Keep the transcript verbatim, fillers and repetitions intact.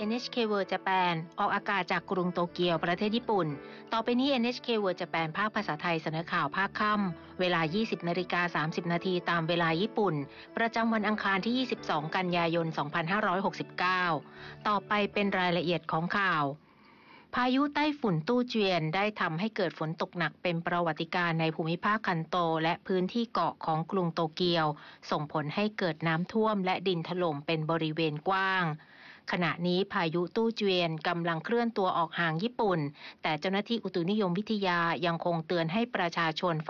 เอ็น เอช เค World Japan ออกอากาศจากกรุงโตเกียวประเทศญี่ปุ่นต่อไปนี้ เอ็น เอช เค World Japan ภาคภาษาไทยเสนอข่าวภาคค่ำเวลา ยี่สิบนาฬิกาสามสิบนาทีตามเวลาญี่ปุ่นประจำวันอังคารที่ยี่สิบสองกันยายนสองพันห้าร้อยหกสิบเก้าต่อไปเป็นรายละเอียดของข่าวพายุไต้ฝุ่นตู้เจียนได้ทำให้เกิดฝนตกหนักเป็นประวัติการณ์ในภูมิภาคคันโตและพื้นที่เกาะของกรุงโตเกียวส่งผลให้เกิดน้ำท่วมและดินถล่มเป็นบริเวณกว้างขณะนี้พายุตู้เจียนกำลังเคลื่อนตัวออกห่างญี่ปุ่นแต่เจ้าหน้าที่อุตุนิยมวิทยายังคงเตือนให้ประชาชน